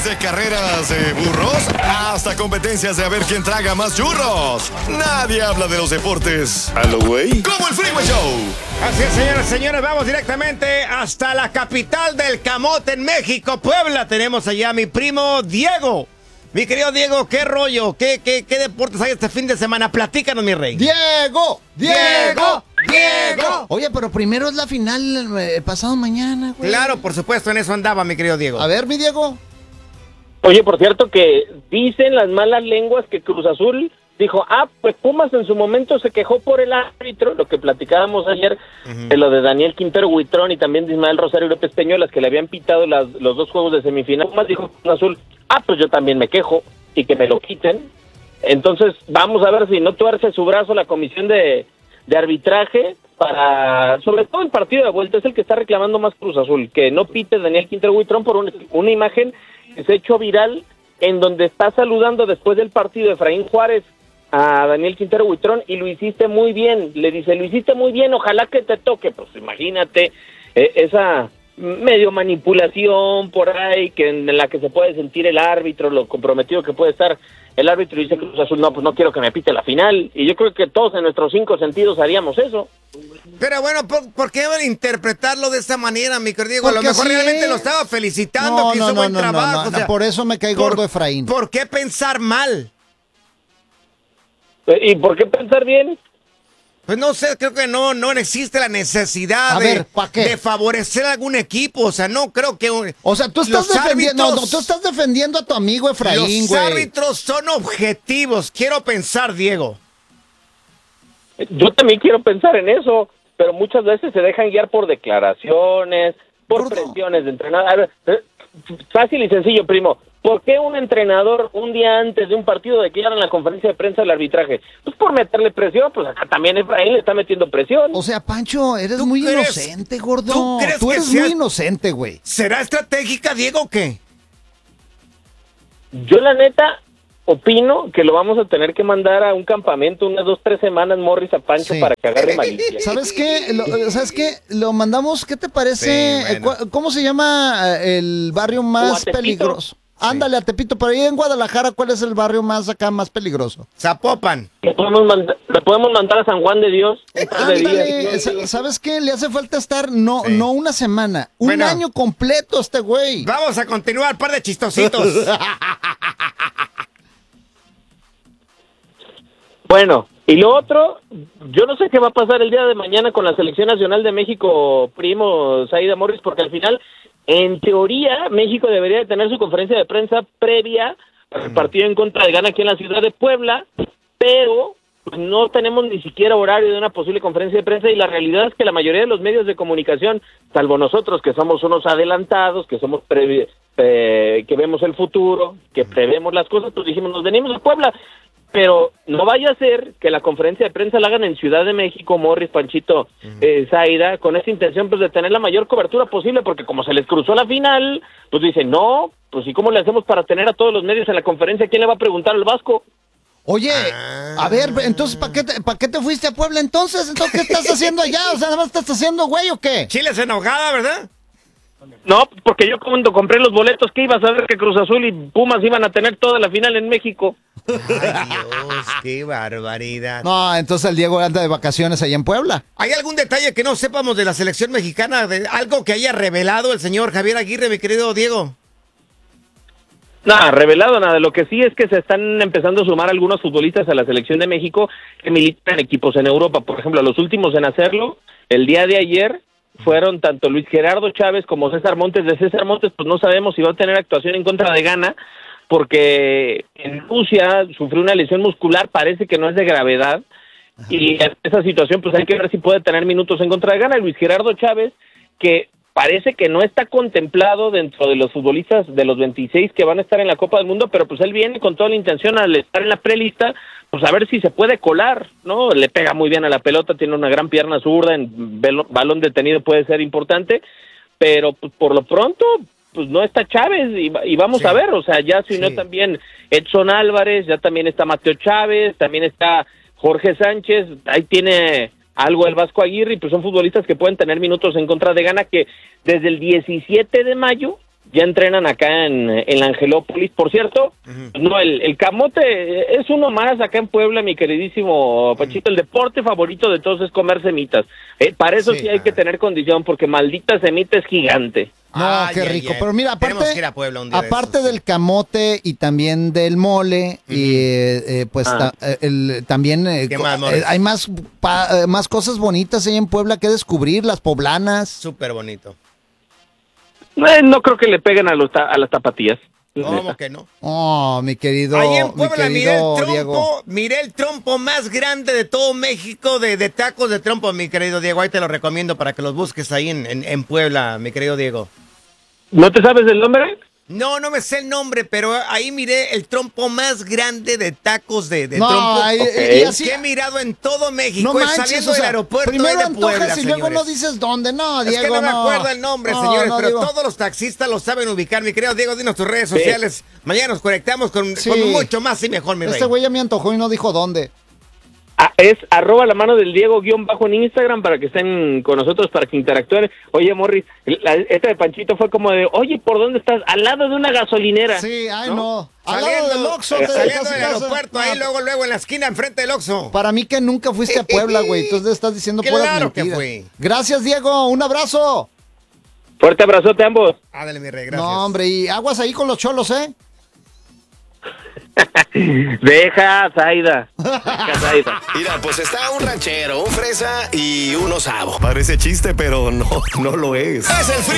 Desde carreras de burros hasta competencias de a ver quién traga más churros. Nadie habla de los deportes a lo güey como el Freeway Show. Así es, señoras y señores, vamos directamente hasta la capital del camote en México, Puebla. Tenemos allá a mi primo Diego. Mi querido Diego, ¿qué rollo? ¿Qué deportes hay este fin de semana? Platícanos, mi rey. ¡Diego! Oye, pero primero es la final pasado mañana, güey. Claro, por supuesto, en eso andaba, mi querido Diego. A ver, mi Diego. Oye, por cierto, que dicen las malas lenguas que Cruz Azul dijo, pues Pumas en su momento se quejó por el árbitro, lo que platicábamos ayer, de lo de Daniel Quintero Huitrón y también de Ismael Rosario López Peñolas, que le habían pitado los dos juegos de semifinal. Pumas dijo Cruz Azul, pues yo también me quejo y que me lo quiten. Entonces vamos a ver si no tuerce su brazo la comisión de arbitraje para, sobre todo el partido de vuelta, es el que está reclamando más Cruz Azul, que no pite Daniel Quintero Huitrón por una imagen que se ha hecho viral en donde está saludando después del partido Efraín Juárez a Daniel Quintero Huitrón y lo hiciste muy bien, le dice, lo hiciste muy bien, ojalá que te toque. Pues imagínate esa medio manipulación por ahí que en la que se puede sentir el árbitro, lo comprometido que puede estar el árbitro, y dice Cruz Azul, no, pues no quiero que me pite la final, y yo creo que todos en nuestros 5 sentidos haríamos eso. Pero bueno, ¿por qué interpretarlo de esa manera, mi querido Diego? A lo mejor realmente lo estaba felicitando, que hizo buen trabajo. O sea, por eso me cae gordo Efraín. ¿Por qué pensar mal? ¿Y por qué pensar bien? Pues no sé, creo que no existe la necesidad de favorecer a algún equipo, o sea, no creo que... O sea, tú estás defendiendo, tú estás defendiendo a tu amigo Efraín, güey. Los árbitros son objetivos, quiero pensar, Diego. Yo también quiero pensar en eso, pero muchas veces se dejan guiar por declaraciones, por presiones de entrenador. A ver, fácil y sencillo, primo. ¿Por qué un entrenador un día antes de un partido declara en la conferencia de prensa el arbitraje? Pues por meterle presión, pues acá también Efraín le está metiendo presión. O sea, Pancho, eres muy inocente, gordo. Tú eres muy inocente, güey. ¿Será estratégica, Diego, o qué? Yo la neta opino que lo vamos a tener que mandar a un campamento unas 2-3 semanas, Morris, a Pancho, para que agarre malicia. ¿Sabes qué? Lo mandamos, ¿qué te parece? Sí, bueno. ¿Cómo se llama el barrio más peligroso? Ándale, a Tepito, pero ahí en Guadalajara, ¿cuál es el barrio más peligroso? Zapopan. Le podemos mandar a San Juan de Dios. Ándale, ¿sabes qué? Le hace falta estar, no una semana, un año completo a este güey. Vamos a continuar, par de chistositos. Bueno, y lo otro, yo no sé qué va a pasar el día de mañana con la Selección Nacional de México, primo Saida Morris, porque al final, en teoría, México debería de tener su conferencia de prensa previa al partido en contra de Ghana aquí en la ciudad de Puebla, pero pues, no tenemos ni siquiera horario de una posible conferencia de prensa, y la realidad es que la mayoría de los medios de comunicación, salvo nosotros que somos unos adelantados, que somos que vemos el futuro, que prevemos las cosas, pues dijimos, nos venimos a Puebla. Pero no vaya a ser que la conferencia de prensa la hagan en Ciudad de México, Morris, Panchito, Zaida, con esa intención pues de tener la mayor cobertura posible, porque como se les cruzó la final, pues dicen, no, pues ¿y cómo le hacemos para tener a todos los medios en la conferencia? ¿Quién le va a preguntar al Vasco? Oye, a ver, entonces, ¿para qué te fuiste a Puebla entonces? Entonces, ¿qué estás haciendo allá? O sea, ¿nada más estás haciendo güey o qué? Chiles en ahogada, ¿verdad? No, porque yo cuando compré los boletos, que iba a saber que Cruz Azul y Pumas iban a tener toda la final en México. Ay, Dios, qué barbaridad. No, entonces el Diego anda de vacaciones allá en Puebla. ¿Hay algún detalle que no sepamos de la selección mexicana? De algo que haya revelado el señor Javier Aguirre, mi querido Diego. Nada, revelado nada. Lo que sí es que se están empezando a sumar algunos futbolistas a la selección de México que militan en equipos en Europa. Por ejemplo, los últimos en hacerlo, el día de ayer, fueron tanto Luis Gerardo Chávez como César Montes. De César Montes, pues no sabemos si va a tener actuación en contra de Ghana, porque en Rusia sufrió una lesión muscular, parece que no es de gravedad, y en esa situación pues hay que ver si puede tener minutos en contra de Ghana. Luis Gerardo Chávez, que parece que no está contemplado dentro de los futbolistas de los 26 que van a estar en la Copa del Mundo, pero pues él viene con toda la intención al estar en la prelista, pues a ver si se puede colar, ¿no? Le pega muy bien a la pelota, tiene una gran pierna zurda, en balón detenido puede ser importante, pero pues por lo pronto pues no está Chávez y vamos a ver, o sea, ya se unió también Edson Álvarez, ya también está Mateo Chávez, también está Jorge Sánchez, ahí tiene algo el Vasco Aguirre, y pues son futbolistas que pueden tener minutos en contra de Ghana, que desde el 17 de mayo ya entrenan acá en la Angelópolis. Por cierto, no, el camote es uno más acá en Puebla, mi queridísimo Pachito. El deporte favorito de todos es comer semitas. Para eso sí hay que tener condición, porque maldita semita es gigante. No, qué rico. Pero mira, Tenemos que ir a Puebla un día aparte de esos, del camote y también del mole, y pues también ¿qué más, Morris? hay más cosas bonitas ahí en Puebla que descubrir, las poblanas. Súper bonito. No creo que le peguen a las tapatías. ¿Cómo que no? Oh, mi querido, Ahí en Puebla Diego. miré el trompo más grande de todo México de tacos de trompo, mi querido Diego. Ahí te lo recomiendo para que los busques ahí en Puebla, mi querido Diego. ¿No te sabes el nombre? No me sé el nombre, pero ahí miré el trompo más grande de tacos de No, trompo y así, que he mirado en todo México, no manches, saliendo o sea, del aeropuerto primero de antojas Puebla, y luego no señores. dices dónde. No, Es Diego, que no me acuerdo el nombre, No, señores, no, pero Diego. todos los taxistas lo saben ubicar. Mi querido Diego, dinos tus redes sociales. Mañana nos conectamos con mucho más y mejor, mi rey. Este güey ya me antojó y no dijo dónde. Es @la mano del Diego _ en Instagram para que estén con nosotros, para que interactúen. Oye, Morris, esta de Panchito fue como de, oye, ¿por dónde estás? Al lado de una gasolinera. Sí, ay, ¿no? no. Al lado del Oxxo. Saliendo del aeropuerto, ahí luego en la esquina, enfrente del Oxxo. Para mí que nunca fuiste a Puebla, güey. Entonces estás diciendo puras Claro que mentiras. fui. Gracias, Diego. Un abrazo. Fuerte abrazote a ambos. Ándale, mi rey, gracias. No, hombre, y aguas ahí con los cholos, ¿eh? Deja, Zaida. Mira, pues está un ranchero, un fresa y un osavo. Parece chiste, pero no lo es. Es el